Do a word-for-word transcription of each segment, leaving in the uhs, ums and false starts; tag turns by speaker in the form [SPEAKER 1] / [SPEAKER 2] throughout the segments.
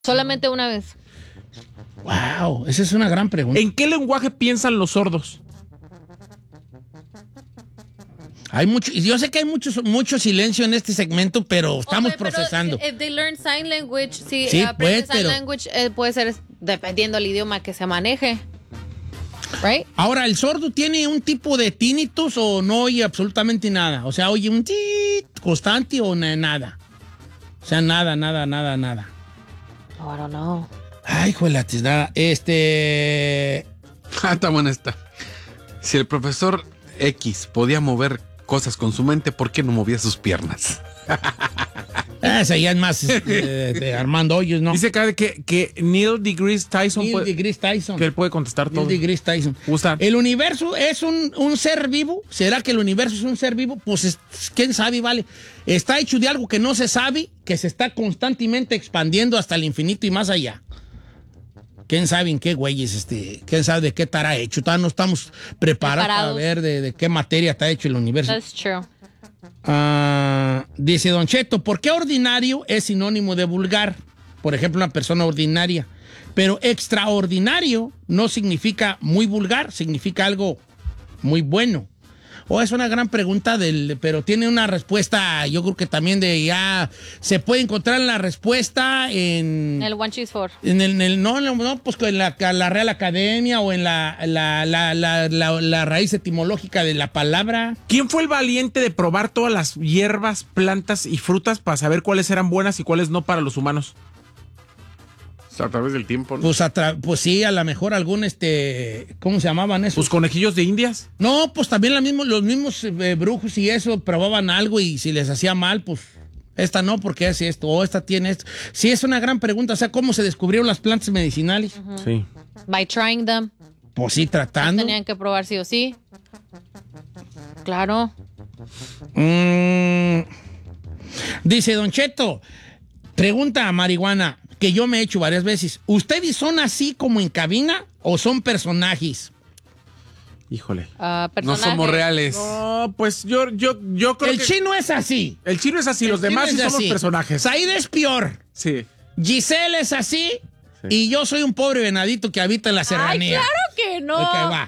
[SPEAKER 1] Solamente una vez.
[SPEAKER 2] Wow, esa es una gran pregunta.
[SPEAKER 3] ¿En qué lenguaje piensan los sordos?
[SPEAKER 2] Hay mucho, yo sé que hay mucho, mucho silencio en este segmento, pero estamos
[SPEAKER 1] Okay, pero
[SPEAKER 2] procesando.
[SPEAKER 1] if they learn sign language, si
[SPEAKER 2] Sí,
[SPEAKER 1] aprenden
[SPEAKER 2] pues,
[SPEAKER 1] sign
[SPEAKER 2] pero-
[SPEAKER 1] language, eh, puede ser dependiendo del idioma que se maneje. Right?
[SPEAKER 2] Ahora, ¿el sordo tiene un tipo de tinnitus o no oye absolutamente nada? O sea, oye un tit constante o na- nada. O sea, nada, nada, nada, nada.
[SPEAKER 1] Oh, I don't know.
[SPEAKER 2] Ay, hijo de la tiznada. Este...
[SPEAKER 4] Ah, está buena esta. Si el profesor X podía mover cosas con su mente, ¿por qué no movía sus piernas?
[SPEAKER 2] Esa ya es más eh, de Armando Hoyos, ¿no?
[SPEAKER 3] Dice acá que, que Neil deGrasse Tyson
[SPEAKER 2] Neil
[SPEAKER 3] puede,
[SPEAKER 2] deGrasse Tyson.
[SPEAKER 3] que él puede contestar
[SPEAKER 2] Neil
[SPEAKER 3] todo.
[SPEAKER 2] deGrasse Tyson.
[SPEAKER 3] Gusta.
[SPEAKER 2] ¿El universo es un, un ser vivo? ¿Será que el universo es un ser vivo? Pues es- quién sabe, vale. Está hecho de algo que no se sabe, que se está constantemente expandiendo hasta el infinito y más allá. ¿Quién sabe en qué güeyes, este, quién sabe de qué estará hecho? Todavía no estamos preparados para
[SPEAKER 1] Preparados.
[SPEAKER 2] ver de, de qué materia está hecho el universo.
[SPEAKER 1] That's true.
[SPEAKER 2] Ah, dice Don Cheto, ¿por qué ordinario es sinónimo de vulgar? Por ejemplo, una persona ordinaria. Pero extraordinario no significa muy vulgar, significa algo muy bueno. O es una gran pregunta, del, pero tiene una respuesta, yo creo que también de ya se puede encontrar la respuesta en...
[SPEAKER 1] El one cheese four.
[SPEAKER 2] En el, en el- no, no, no, pues en la, la Real Academia o en la, la, la, la, la- la raíz etimológica de la palabra.
[SPEAKER 3] ¿Quién fue el valiente de probar todas las hierbas, plantas y frutas para saber cuáles eran buenas y cuáles no para los humanos?
[SPEAKER 4] O sea, a través del tiempo, ¿no?
[SPEAKER 2] Pues, a tra- pues sí, a lo mejor algún, este, ¿cómo se llamaban esos?
[SPEAKER 3] ¿Sus conejillos de indias?
[SPEAKER 2] No, pues también la mismo, los mismos eh, brujos y eso probaban algo y si les hacía mal, pues esta no, porque hace esto, o esta tiene esto. Sí, es una gran pregunta, o sea, ¿cómo se descubrieron las plantas medicinales?
[SPEAKER 3] Sí.
[SPEAKER 1] By trying them.
[SPEAKER 2] Pues sí, tratando.
[SPEAKER 1] Tenían que probar sí o sí. Claro.
[SPEAKER 2] Mm. Dice Don Cheto, pregunta a Marihuana, que yo me he hecho varias veces. ¿Ustedes son así como en cabina o son personajes?
[SPEAKER 3] Híjole.
[SPEAKER 1] Ah,
[SPEAKER 4] No
[SPEAKER 1] personajes.
[SPEAKER 4] somos reales.
[SPEAKER 3] No, pues yo, yo, yo creo
[SPEAKER 2] El
[SPEAKER 3] que...
[SPEAKER 2] chino es así.
[SPEAKER 3] El chino es así, los
[SPEAKER 2] El
[SPEAKER 3] demás sí
[SPEAKER 2] chino es
[SPEAKER 3] somos
[SPEAKER 2] así.
[SPEAKER 3] personajes.
[SPEAKER 2] Said es peor.
[SPEAKER 3] Sí.
[SPEAKER 2] Giselle es así.
[SPEAKER 3] Sí.
[SPEAKER 2] Y yo soy un pobre venadito que habita en la
[SPEAKER 1] Ay,
[SPEAKER 2] serranía.
[SPEAKER 1] claro que no.
[SPEAKER 2] Ok, va.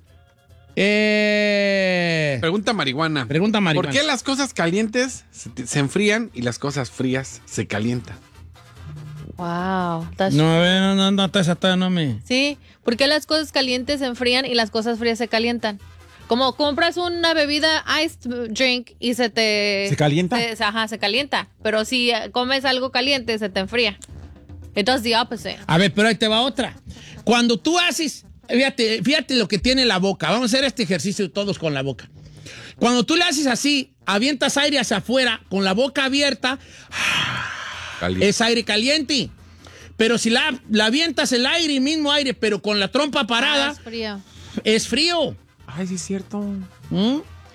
[SPEAKER 2] Eh,
[SPEAKER 4] Pregunta marihuana.
[SPEAKER 2] Pregunta marihuana.
[SPEAKER 4] ¿Por qué las cosas calientes se, se enfrían y las cosas frías se calientan?
[SPEAKER 1] Wow. That's
[SPEAKER 2] no, a ver, no, no, no, esa todavía no me...
[SPEAKER 1] Sí, porque las cosas calientes se enfrían y las cosas frías se calientan. Como compras una bebida iced drink y se te...
[SPEAKER 3] ¿Se calienta?
[SPEAKER 1] se- ajá, se calienta. Pero si eh, comes algo caliente, se te enfría. Entonces, the opposite.
[SPEAKER 2] A ver, pero ahí te va otra. Cuando tú haces... Fíjate, fíjate lo que tiene la boca. Vamos a hacer este ejercicio todos con la boca. Cuando tú le haces así, avientas aire hacia afuera, con la boca abierta,
[SPEAKER 4] Caliente.
[SPEAKER 2] es aire caliente. Pero si la, la avientas el aire, mismo aire, pero con la trompa
[SPEAKER 1] Ah,
[SPEAKER 2] parada,
[SPEAKER 1] es frío.
[SPEAKER 2] es frío.
[SPEAKER 3] Ay, sí es cierto.
[SPEAKER 2] ¿Mm?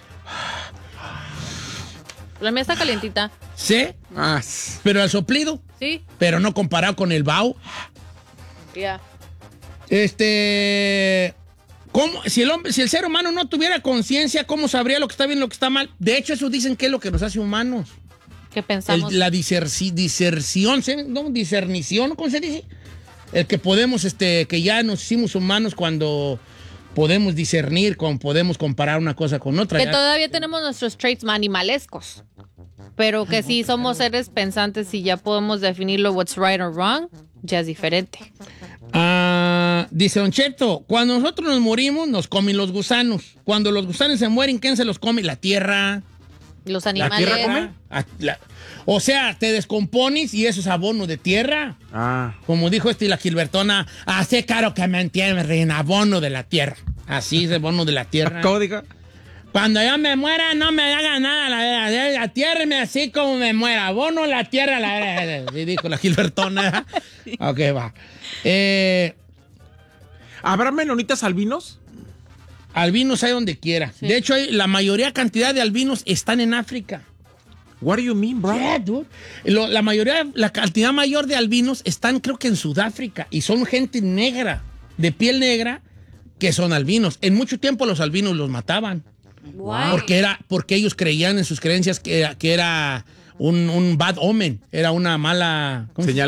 [SPEAKER 1] La mía está calientita.
[SPEAKER 2] ¿Sí?
[SPEAKER 4] Ah, s-
[SPEAKER 2] Pero al soplido,
[SPEAKER 1] Sí.
[SPEAKER 2] pero no comparado con el vaho.
[SPEAKER 1] Ya.
[SPEAKER 2] Este... ¿Cómo? Si el hombre, si el ser humano no tuviera conciencia, ¿cómo sabría lo que está bien y lo que está mal? De hecho, eso dicen que es lo que nos hace humanos.
[SPEAKER 1] ¿Qué
[SPEAKER 2] El-
[SPEAKER 1] pensamos?
[SPEAKER 2] la diserci- diserción, ¿sí? ¿No? Discernición, ¿cómo se dice? El que podemos, este, que ya nos hicimos humanos cuando podemos discernir, con, podemos comparar una cosa con otra.
[SPEAKER 1] Que
[SPEAKER 2] Ya-
[SPEAKER 1] todavía tenemos nuestros traits animalescos. Pero que sí somos seres pensantes y ya podemos definirlo what's right or wrong, ya es diferente.
[SPEAKER 2] Ah, dice Don Cheto, cuando nosotros nos morimos, nos comen los gusanos. Cuando los gusanos se mueren, ¿quién se los come? La tierra.
[SPEAKER 1] Los
[SPEAKER 2] ¿La
[SPEAKER 1] animales.
[SPEAKER 2] tierra come? Ah, la- o sea, te descompones y eso es abono de tierra.
[SPEAKER 3] Ah.
[SPEAKER 2] Como dijo este la Gilbertona, así caro que me entienden, abono de la tierra. Así es abono de la tierra.
[SPEAKER 3] ¿Cómo digo?
[SPEAKER 2] Cuando yo me muera, no me haga nada. La, la, la tierra me así como me muera. Abono la tierra. La, sí, dijo la Gilbertona. Ok, va. Eh,
[SPEAKER 3] ¿Habrá menonitas albinos?
[SPEAKER 2] albinos hay donde quiera.
[SPEAKER 1] Sí.
[SPEAKER 2] De hecho, hay, la mayoría cantidad de albinos están en África.
[SPEAKER 3] What do you mean, bro?
[SPEAKER 2] Yeah, dude. Lo- la mayoría, la cantidad mayor de albinos están, creo que en Sudáfrica. Y son gente negra, de piel negra, que son albinos. En mucho tiempo los albinos los mataban.
[SPEAKER 1] Why?
[SPEAKER 2] Porque, era, porque ellos creían en sus creencias que era, que era un, un bad omen. Era una mala... ¿cómo se-
[SPEAKER 3] Señal.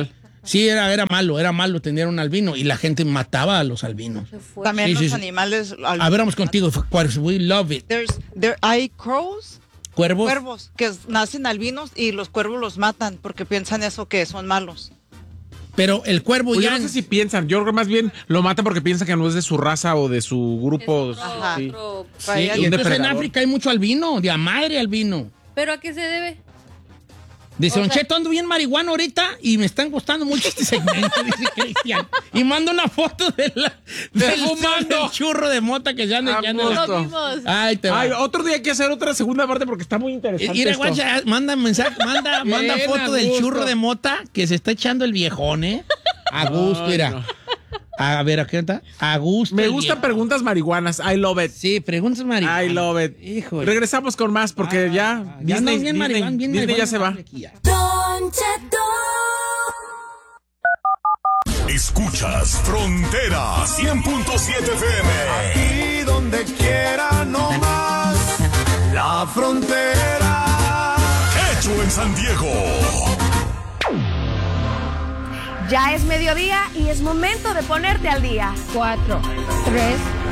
[SPEAKER 2] Sí, era, era malo, era malo tener un albino y la gente mataba a los albinos.
[SPEAKER 5] También
[SPEAKER 2] Sí,
[SPEAKER 5] los
[SPEAKER 2] sí, sí.
[SPEAKER 5] animales.
[SPEAKER 2] A ver, vamos contigo. We love it.
[SPEAKER 5] There's, there, hay crows,
[SPEAKER 2] ¿Cuervos?
[SPEAKER 5] cuervos, que nacen albinos y los cuervos los matan porque piensan eso, que son malos.
[SPEAKER 2] Pero el cuervo
[SPEAKER 3] Pues
[SPEAKER 2] ya...
[SPEAKER 3] yo no sé si piensan, yo creo que más bien lo matan porque piensan que no es de su raza o de su grupo.
[SPEAKER 5] Ajá.
[SPEAKER 3] Sí.
[SPEAKER 2] Sí,
[SPEAKER 5] Vaya,
[SPEAKER 2] y
[SPEAKER 3] un
[SPEAKER 2] entonces en
[SPEAKER 3] depredador.
[SPEAKER 2] África hay mucho albino, de a madre albino.
[SPEAKER 1] ¿Pero a qué se debe?
[SPEAKER 2] Dice,
[SPEAKER 1] O
[SPEAKER 2] Don
[SPEAKER 1] sea-
[SPEAKER 2] Cheto, ando bien marihuana ahorita y me están gustando mucho este segmento, dice Cristian. Y manda una foto de la, del,
[SPEAKER 3] fumando.
[SPEAKER 2] del churro de mota que ya anda.
[SPEAKER 3] A
[SPEAKER 2] ya anda-
[SPEAKER 3] gusto.
[SPEAKER 1] Lo vimos.
[SPEAKER 2] Ay, te va.
[SPEAKER 3] Ay, otro día hay que hacer otra segunda parte porque está muy interesante.
[SPEAKER 2] Mira,
[SPEAKER 3] esto.
[SPEAKER 2] guacha, manda mensaje, manda,
[SPEAKER 3] Bien,
[SPEAKER 2] manda
[SPEAKER 3] a
[SPEAKER 2] foto del
[SPEAKER 3] gusto.
[SPEAKER 2] churro de mota que se está echando el viejón, ¿eh? A gusto,
[SPEAKER 3] Ay,
[SPEAKER 2] mira.
[SPEAKER 3] no.
[SPEAKER 2] A ver, ¿a qué está? A gusto.
[SPEAKER 3] Me
[SPEAKER 2] el
[SPEAKER 3] gustan
[SPEAKER 2] viejo.
[SPEAKER 3] preguntas marihuanas. I love it.
[SPEAKER 2] Sí, preguntas marihuana.
[SPEAKER 3] I love it.
[SPEAKER 2] Híjole.
[SPEAKER 3] Regresamos con más porque
[SPEAKER 2] Ah,
[SPEAKER 3] ya
[SPEAKER 2] ya
[SPEAKER 3] Disney,
[SPEAKER 2] andamos bien
[SPEAKER 3] Disney,
[SPEAKER 2] marihuana, bien
[SPEAKER 3] Disney ya
[SPEAKER 2] marihuana,
[SPEAKER 3] se va.
[SPEAKER 2] aquí ya.
[SPEAKER 6] Don Cheto.
[SPEAKER 7] Escuchas Frontera cien punto siete F M.
[SPEAKER 8] Y donde quiera, no más. La frontera.
[SPEAKER 7] Hecho en San Diego.
[SPEAKER 9] Ya es mediodía y es momento de ponerte al día. Cuatro, tres,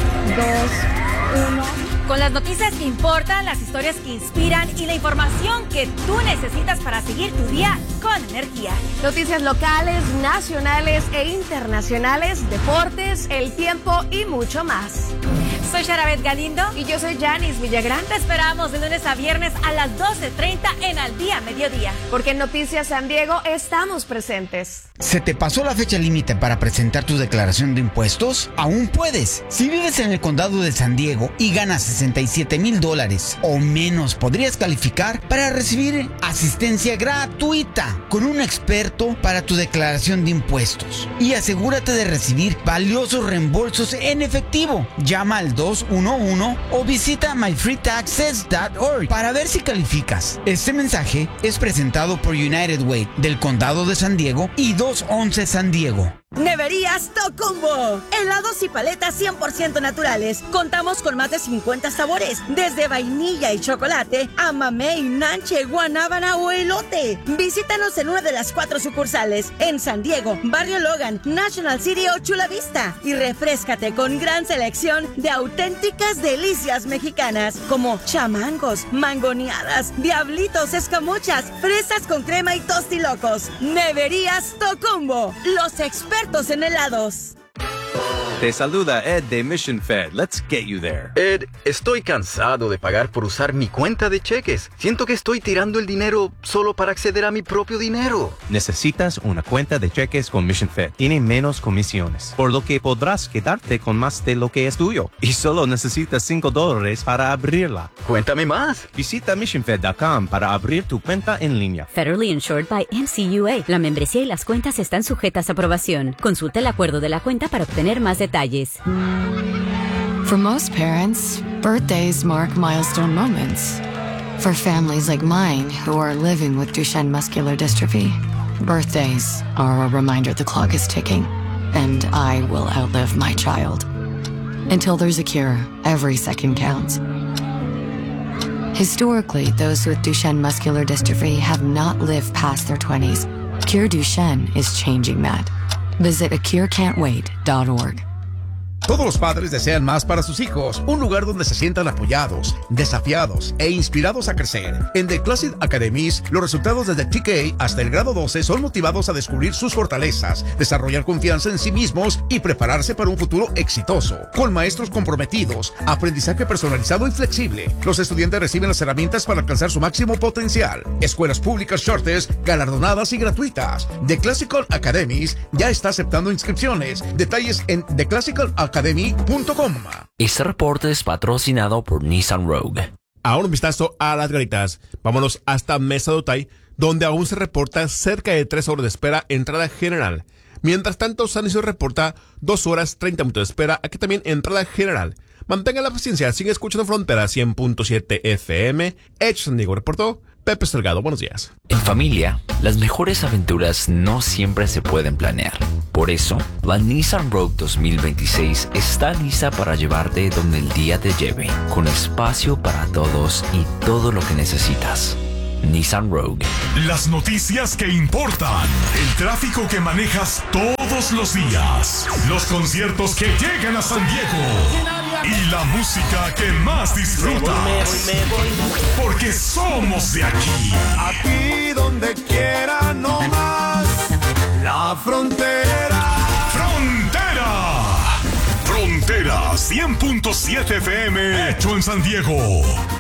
[SPEAKER 9] dos, uno.
[SPEAKER 6] Con las noticias que importan, las historias que inspiran y la información que tú necesitas para seguir tu día con energía.
[SPEAKER 9] Noticias locales, nacionales e internacionales, deportes, el tiempo y mucho más.
[SPEAKER 6] Soy Sharabet Galindo
[SPEAKER 9] Y yo soy Janice Villagrán,
[SPEAKER 6] te esperamos de lunes a viernes a las doce treinta en Al Día Mediodía.
[SPEAKER 9] porque en Noticias San Diego estamos presentes.
[SPEAKER 10] ¿Se te pasó la fecha límite para presentar tu declaración de impuestos? Aún puedes. Si vives en el condado de San Diego y ganas sesenta y siete mil dólares o menos, podrías calificar para recibir asistencia gratuita con un experto para tu declaración de impuestos. Y asegúrate de recibir valiosos reembolsos en efectivo. Llama al dos uno uno o visita my free taxes punto org para ver si calificas. Este mensaje es presentado por United Way del condado de San Diego y dos once San Diego.
[SPEAKER 11] Neverías Tocumbo. Helados y paletas cien por ciento naturales. Contamos con más de cincuenta sabores, desde vainilla y chocolate a mamey, nanche, guanábana o elote. Visítanos en una de las cuatro sucursales, en San Diego, Barrio Logan, National City o Chula Vista. Y refréscate con gran selección de auténticas delicias mexicanas, como chamangos, mangoneadas, diablitos, escamochas, fresas con crema y tostilocos. Neverías Tocumbo, los expertos en helados.
[SPEAKER 12] Te saluda Ed de Mission Fed. Let's get you there.
[SPEAKER 13] Ed, estoy cansado de pagar por usar mi cuenta de cheques. Siento que estoy tirando el dinero solo para acceder a mi propio dinero.
[SPEAKER 12] Necesitas una cuenta de cheques con Mission Fed. Tiene menos comisiones, por lo que podrás quedarte con más de lo que es tuyo. Y solo necesitas cinco dólares para abrirla.
[SPEAKER 13] Cuéntame más.
[SPEAKER 12] Visita mission fed punto com para abrir tu cuenta en línea.
[SPEAKER 14] Federally insured by M C U A. La membresía y las cuentas están sujetas a aprobación. Consulta el acuerdo de la cuenta para obtener más detalles.
[SPEAKER 15] For most parents, birthdays mark milestone moments. For families like mine who are living with Duchenne muscular dystrophy, birthdays are a reminder the clock is ticking, and I will outlive my child. Until there's a cure, every second counts. Historically, those with Duchenne muscular dystrophy have not lived past their twenties. Cure Duchenne is changing that. Visit a cure can't wait dot org.
[SPEAKER 16] Todos los padres desean más para sus hijos, un lugar donde se sientan apoyados, desafiados e inspirados a crecer. En The Classic Academies, los resultados desde T K hasta el grado doce son motivados a descubrir sus fortalezas, desarrollar confianza en sí mismos y prepararse para un futuro exitoso. Con maestros comprometidos, aprendizaje personalizado y flexible, los estudiantes reciben las herramientas para alcanzar su máximo potencial. Escuelas públicas Shortest, galardonadas y gratuitas. The Classical Academies ya está aceptando inscripciones. Detalles en the classical academy punto com.
[SPEAKER 17] Este reporte es patrocinado por Nissan Rogue.
[SPEAKER 18] Ahora un vistazo a las garitas. Vámonos hasta Mesa de Otay, donde aún se reporta cerca de tres horas de espera entrada general. Mientras tanto, San Isidro reporta dos horas treinta minutos de espera, aquí también entrada general. Mantenga la paciencia, sigue escuchando Frontera cien punto siete F M. Hecho San Diego reportó Pepe Salgado. Buenos días.
[SPEAKER 17] En familia, las mejores aventuras no siempre se pueden planear. Por eso, la Nissan Rogue dos mil veintiséis está lista para llevarte donde el día te lleve, con espacio para todos y todo lo que necesitas. Nissan Rogue.
[SPEAKER 7] Las noticias que importan, el tráfico que manejas todos los días, los conciertos que llegan a San Diego y la música que más disfrutas. Porque somos de aquí.
[SPEAKER 8] Aquí donde quiera, no más. La frontera.
[SPEAKER 7] Frontera. Frontera cien punto siete F M, hecho en San Diego.